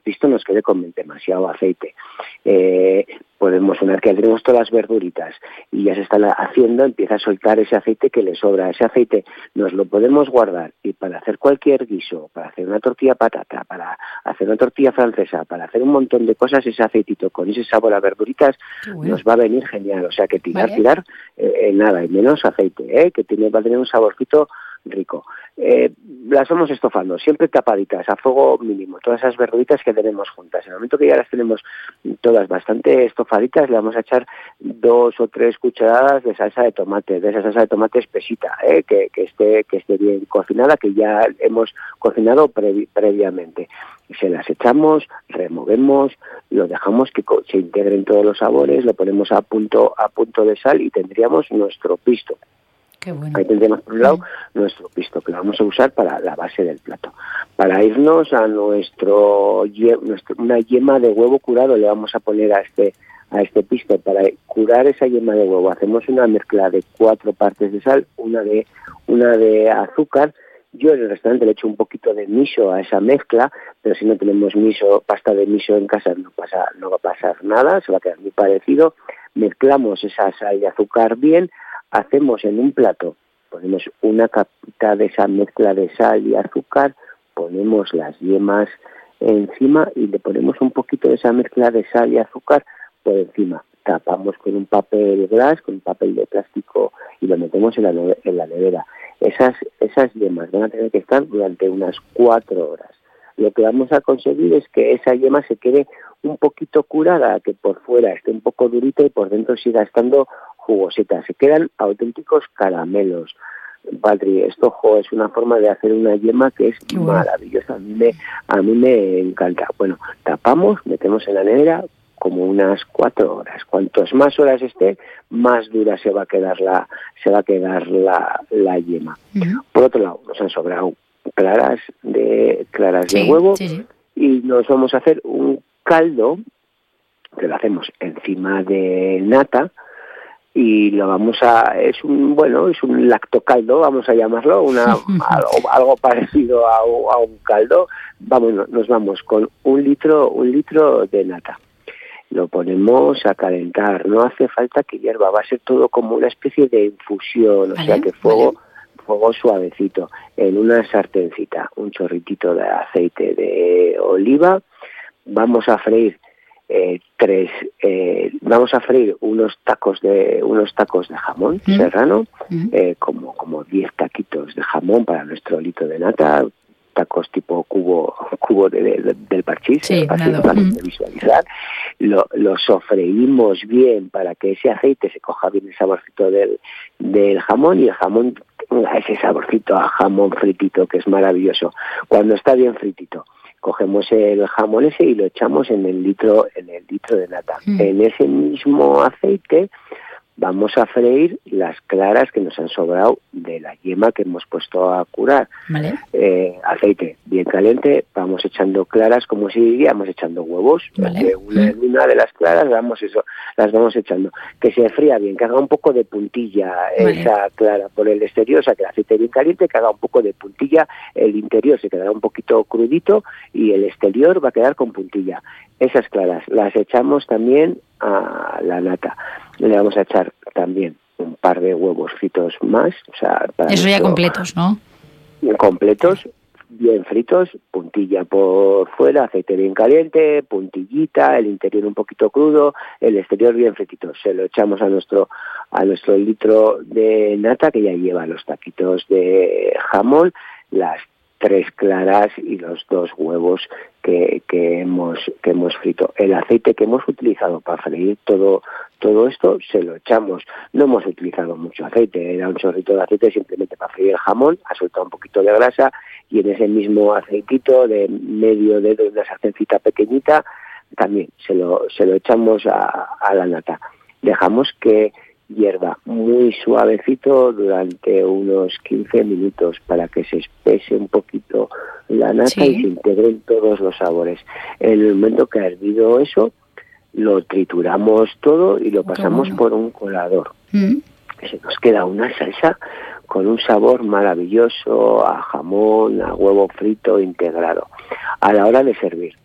pisto nos quede con demasiado aceite. Podemos, una vez que tenemos todas las verduritas y ya se están haciendo, empieza a soltar ese aceite que le sobra. Ese aceite nos lo podemos guardar y para hacer cualquier guiso, para hacer una tortilla patata, para hacer una tortilla francesa, para hacer un montón de cosas, ese aceitito con ese sabor a verduritas nos va a venir genial. O sea que tirar nada, y menos aceite, que va a tener un saborcito rico. Las vamos estofando, siempre tapaditas, a fuego mínimo, todas esas verduritas que tenemos juntas. En el momento que ya las tenemos todas bastante estofaditas, le vamos a echar 2 o 3 cucharadas de salsa de tomate, de esa salsa de tomate espesita, que esté bien cocinada, que ya hemos cocinado previamente. Se las echamos, removemos, lo dejamos que se integren todos los sabores, lo ponemos a punto de sal y tendríamos nuestro pisto. Qué bueno. Ahí tendremos por un lado nuestro pisto, que lo vamos a usar para la base del plato. Para irnos a una yema de huevo curado le vamos a poner a este pisto. Para curar esa yema de huevo hacemos una mezcla de 4 partes de sal, una de azúcar. Yo en el restaurante le echo un poquito de miso a esa mezcla, pero si no tenemos pasta de miso en casa no va a pasar nada, se va a quedar muy parecido. Mezclamos esa sal y azúcar bien. Hacemos en un plato, ponemos una capita de esa mezcla de sal y azúcar, ponemos las yemas encima y le ponemos un poquito de esa mezcla de sal y azúcar por encima. Tapamos con un papel glass, con un papel de plástico y lo metemos en la nevera. Esas yemas van a tener que estar durante unas 4 horas. Lo que vamos a conseguir es que esa yema se quede un poquito curada, que por fuera esté un poco durita y por dentro siga estando jugosita. Se quedan auténticos caramelos. Patri, esto es una forma de hacer una yema que es maravillosa. A mí me encanta. Bueno, tapamos, metemos en la nevera como unas 4 horas. Cuantas más horas esté, más dura se va a quedar la yema. Uh-huh. Por otro lado, nos han sobrado claras de huevo y nos vamos a hacer un caldo que lo hacemos encima de nata y lo es un lactocaldo, vamos a llamarlo, algo parecido a un caldo. Nos vamos con un litro de nata. Lo ponemos a calentar, no hace falta que hierva, va a ser todo como una especie de infusión, o sea que fuego suavecito, en una sartencita, un chorritito de aceite de oliva. Vamos a freír unos tacos de jamón serrano, como 10 taquitos de jamón para nuestro litro de nata, tacos tipo cubo del parchís, fácil de visualizar. Lo sofreímos bien para que ese aceite se coja bien el saborcito del jamón y el jamón tenga ese saborcito a jamón fritito que es maravilloso. Cuando está bien fritito, cogemos el jamón ese y lo echamos en el litro de nata. En ese mismo aceite vamos a freír las claras que nos han sobrado de la yema que hemos puesto a curar. Vale. Aceite bien caliente, vamos echando claras como si iríamos echando huevos. Vale. Una de las claras las vamos echando. Que se fría bien, que haga un poco de puntilla esa clara por el exterior, o sea que el aceite bien caliente, que haga un poco de puntilla, el interior se quedará un poquito crudito y el exterior va a quedar con puntilla. Esas claras las echamos también a la nata. Le vamos a echar también un par de huevos fritos más. O sea, eso ya completos, ¿no? Completos, bien fritos, puntilla por fuera, aceite bien caliente, puntillita, el interior un poquito crudo, el exterior bien fritito. Se lo echamos a nuestro litro de nata, que ya lleva los taquitos de jamón, las 3 claras y los 2 huevos que hemos frito. El aceite que hemos utilizado para freír todo esto se lo echamos. No hemos utilizado mucho aceite, era un chorrito de aceite simplemente para freír el jamón, ha soltado un poquito de grasa y en ese mismo aceitito de medio dedo, una sartencita pequeñita, también se lo echamos a la nata. Dejamos que hierva muy suavecito durante unos 15 minutos para que se espese un poquito la nata y se integren todos los sabores. En el momento que ha hervido eso, lo trituramos todo y lo pasamos por un colador. Se nos queda una salsa con un sabor maravilloso a jamón, a huevo frito integrado. A la hora de servir,